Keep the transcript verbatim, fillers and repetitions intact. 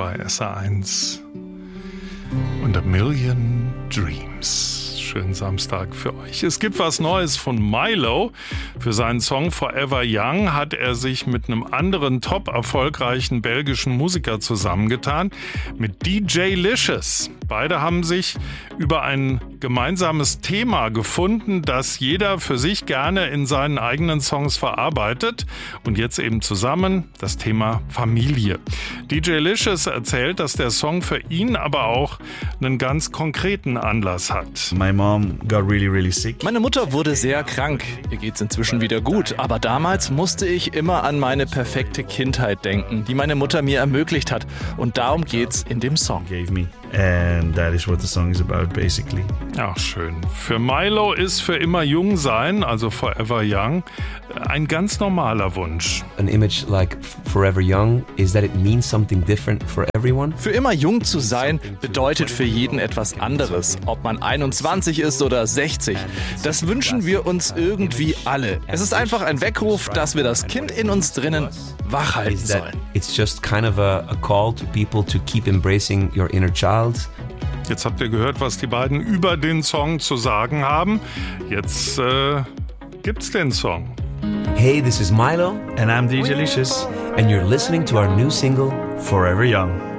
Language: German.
bei S R eins und A Million Dreams. Schönen Samstag für euch. Es gibt was Neues von Milo. Für seinen Song Forever Young hat er sich mit einem anderen top erfolgreichen belgischen Musiker zusammengetan, mit D J Licious. Beide haben sich über ein gemeinsames Thema gefunden, das jeder für sich gerne in seinen eigenen Songs verarbeitet. Und jetzt eben zusammen das Thema Familie. D J Licious erzählt, dass der Song für ihn aber auch einen ganz konkreten Anlass hat. My mom got really, really sick. Meine Mutter wurde sehr krank. Ihr geht's inzwischen wieder gut. Aber damals musste ich immer an meine perfekte Kindheit denken, die meine Mutter mir ermöglicht hat. Und darum geht's in dem Song. Gave me. And that is what the song is about, basically. Ach, schön. Für Milo ist für immer jung sein, also Forever Young, ein ganz normaler Wunsch. An image like Forever Young is that it means something different for everyone. Für immer jung zu sein bedeutet für jeden etwas anderes, ob man einundzwanzig ist oder sechzig. Das wünschen wir uns irgendwie alle. Es ist einfach ein Weckruf, dass wir das Kind in uns drinnen wach halten sollen. It's just kind of a, a call to people to keep embracing your inner child. Jetzt habt ihr gehört, was die beiden über den Song zu sagen haben. Jetzt äh, gibt's den Song. Hey, this is Milo. And I'm D J Licious. And you're listening to our new single, Forever Young.